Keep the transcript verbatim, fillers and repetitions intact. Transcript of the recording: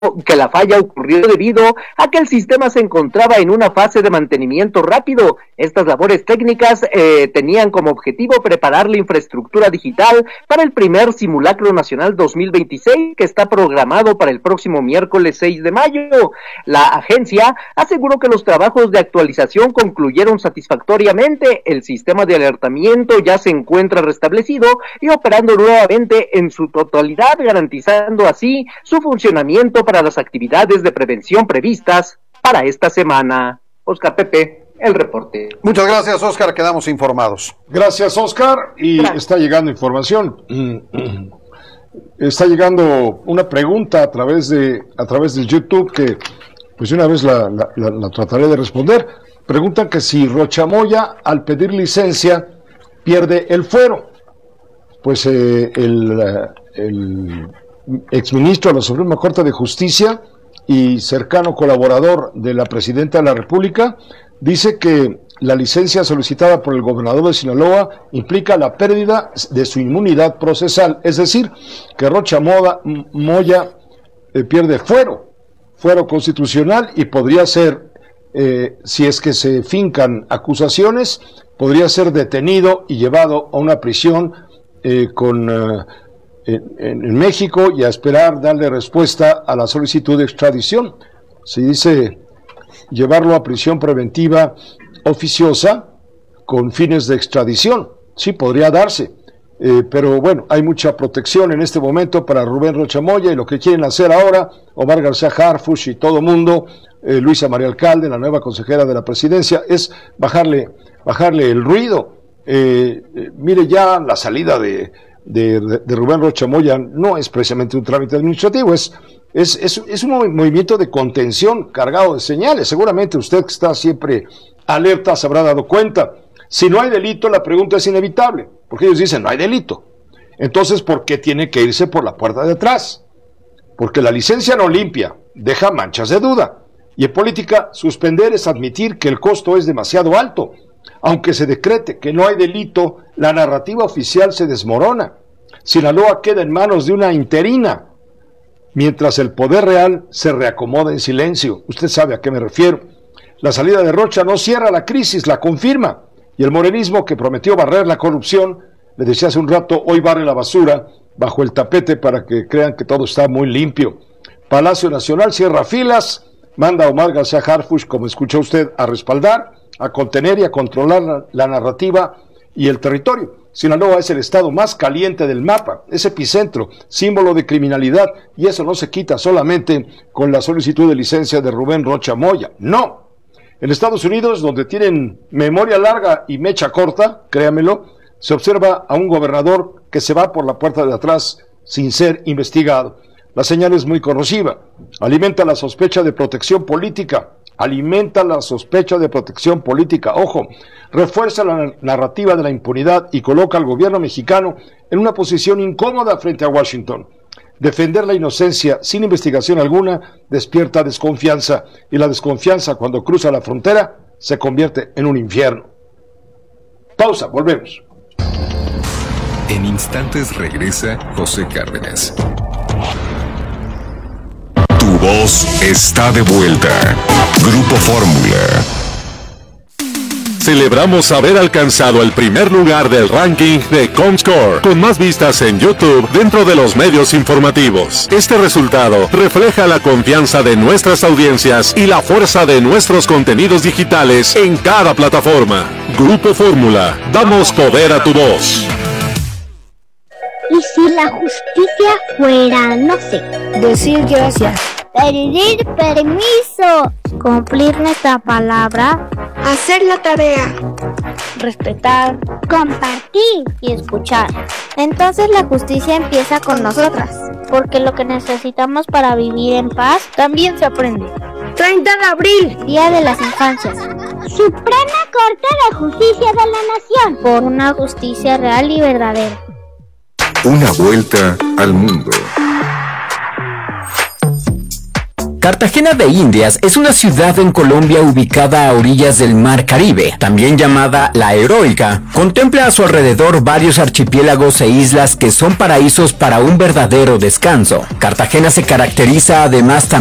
que la falla ocurrió debido a que el sistema se encontraba en una fase de mantenimiento rápido. Estas labores técnicas eh, tenían como objetivo preparar la infraestructura digital para el primer simulacro nacional dos mil veintiséis, que está programado para el próximo miércoles seis de mayo. La agencia aseguró que los trabajos de actualización concluyeron satisfactoriamente. El sistema de alertamiento ya se encuentra restablecido y operando nuevamente en su totalidad, garantizando así su funcionamiento para las actividades de prevención previstas para esta semana. Oscar Pepe, el reporte. Muchas gracias, Oscar, quedamos informados. Gracias, Oscar, y gracias. Está llegando información. Está llegando una pregunta a través de a través del YouTube que pues una vez la, la, la, la trataré de responder. Preguntan que si Rocha Moya al pedir licencia pierde el fuero. Pues eh, el, el exministro de la Suprema Corte de Justicia y cercano colaborador de la Presidenta de la República dice que la licencia solicitada por el gobernador de Sinaloa implica la pérdida de su inmunidad procesal, es decir, que Rocha Moda, Moya eh, pierde fuero, fuero constitucional y podría ser, eh, si es que se fincan acusaciones, podría ser detenido y llevado a una prisión eh, con... Eh, En, en México y a esperar darle respuesta a la solicitud de extradición. Se dice llevarlo a prisión preventiva oficiosa con fines de extradición. Sí, podría darse, eh, pero bueno, hay mucha protección en este momento para Rubén Rocha Moya y lo que quieren hacer ahora Omar García Harfuch y todo mundo, eh, Luisa María Alcalde, la nueva consejera de la presidencia, es bajarle, bajarle el ruido. Eh, eh, mire ya la salida de De, de, de Rubén Rocha Moya no es precisamente un trámite administrativo, es, es, es, es un movimiento de contención cargado de señales. Seguramente usted que está siempre alerta se habrá dado cuenta. Si no hay delito, la pregunta es inevitable, porque ellos dicen no hay delito. Entonces, ¿por qué tiene que irse por la puerta de atrás? Porque la licencia no limpia, deja manchas de duda. Y en política, suspender es admitir que el costo es demasiado alto. Aunque se decrete que no hay delito, la narrativa oficial se desmorona. Sinaloa queda en manos de una interina, mientras el poder real se reacomoda en silencio. Usted sabe a qué me refiero. La salida de Rocha no cierra la crisis, la confirma. Y el morenismo, que prometió barrer la corrupción, le decía hace un rato, hoy barre la basura bajo el tapete para que crean que todo está muy limpio. Palacio Nacional cierra filas, manda a Omar García Harfuch, como escuchó usted, a respaldar, a contener y a controlar la, la narrativa y el territorio. Sinaloa es el estado más caliente del mapa, es epicentro, símbolo de criminalidad, y eso no se quita solamente con la solicitud de licencia de Rubén Rocha Moya, no. En Estados Unidos, donde tienen memoria larga y mecha corta, créamelo, se observa a un gobernador que se va por la puerta de atrás sin ser investigado. La señal es muy corrosiva, alimenta la sospecha de protección política, alimenta la sospecha de protección política, ojo, refuerza la narrativa de la impunidad y coloca al gobierno mexicano en una posición incómoda frente a Washington. Defender la inocencia sin investigación alguna despierta desconfianza, y la desconfianza cuando cruza la frontera se convierte en un infierno. Pausa, volvemos. En instantes regresa José Cárdenas. Tu voz está de vuelta. Grupo Fórmula. Celebramos haber alcanzado el primer lugar del ranking de Comscore, con más vistas en YouTube dentro de los medios informativos. Este resultado refleja la confianza de nuestras audiencias y la fuerza de nuestros contenidos digitales en cada plataforma. Grupo Fórmula, damos poder a tu voz. ¿Y si la justicia fuera, no sé, decir gracias, pedir permiso, cumplir nuestra palabra, hacer la tarea, respetar, compartir y escuchar? Entonces la justicia empieza con nosotras, porque lo que necesitamos para vivir en paz también se aprende. treinta de abril, Día de las Infancias. Suprema Corte de Justicia de la Nación, por una justicia real y verdadera. Una vuelta al mundo. Cartagena de Indias es una ciudad en Colombia ubicada a orillas del Mar Caribe, también llamada La Heroica. Contempla a su alrededor varios archipiélagos e islas que son paraísos para un verdadero descanso. Cartagena se caracteriza además también